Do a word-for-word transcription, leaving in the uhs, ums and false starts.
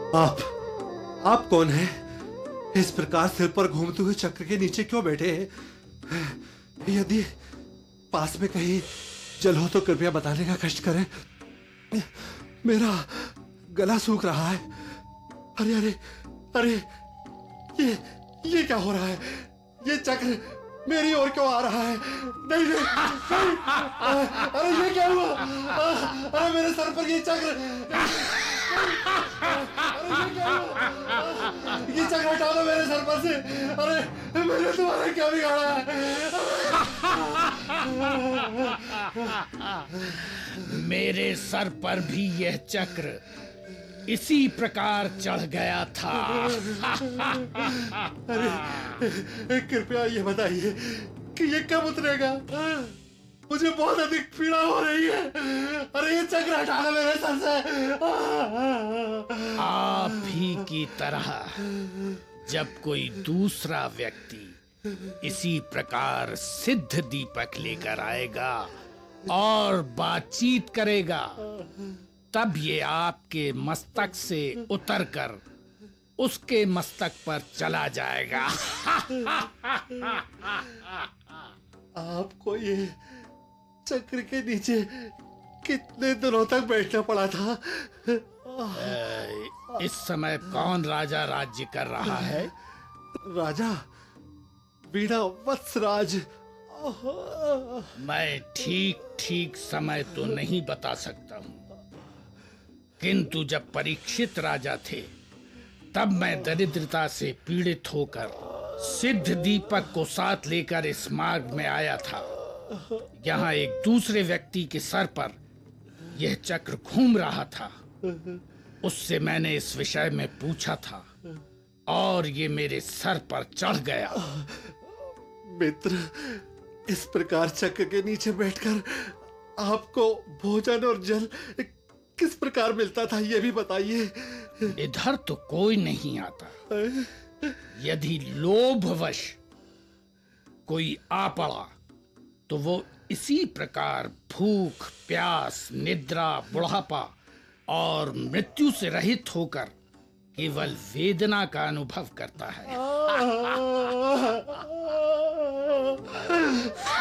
आप आप कौन हैं? इस प्रकार सिर पर घूमते हुए चक्र के नीचे क्यों बैठे हैं? यदि पास में कहीं जल हो तो कृपया बताने का कष्ट करें। मेरा गला सूख रहा है। अरे अरे अरे ये ये क्या हो रहा है? ये चक्र मेरी ओर क्यों आ रहा है? नहीं नहीं, नहीं। अरे ये क्या हुआ? अरे मेरे सर पर ये चक्र, अरे ये क्या हुआ? ये चक्र हटा दो मेरे सर पर से। अरे मैंने तुम्हारा क्या बिगाड़ा है? मेरे सर पर भी यह चक्र इसी प्रकार चढ़ गया था। अरे कृपया ये बताइए कि ये कब उतरेगा? मुझे बहुत अधिक पीड़ा हो रही है। अरे ये चक्र हटाना मेरे सर से। आप ही की तरह जब कोई दूसरा व्यक्ति इसी प्रकार सिद्ध दीपक लेकर आएगा और बातचीत करेगा, तब ये आपके मस्तक से उतरकर उसके मस्तक पर चला जाएगा। आपको ये चक्र के नीचे कितने दिनों तक बैठना पड़ा था? इस समय कौन राजा राज्य कर रहा है? राजा वीणा वत्सराज। मैं ठीक ठीक समय तो नहीं बता सकता हूँ, किंतु जब परीक्षित राजा थे तब मैं दरिद्रता से पीड़ित होकर सिद्ध दीपक को साथ लेकर इस मार्ग में आया था। यहाँ एक दूसरे व्यक्ति के सर पर यह चक्र घूम रहा था। उससे मैंने इस विषय में पूछा था और ये मेरे सर पर चढ़ गया। मित्र, इस प्रकार चक्र के नीचे बैठकर आपको भोजन और जल किस प्रकार मिलता था, यह भी बताइए। इधर तो कोई नहीं आता। यदि लोभवश कोई आ पड़ा तो वो इसी प्रकार भूख, प्यास, निद्रा, बुढ़ापा और मृत्यु से रहित होकर केवल वेदना का अनुभव करता है।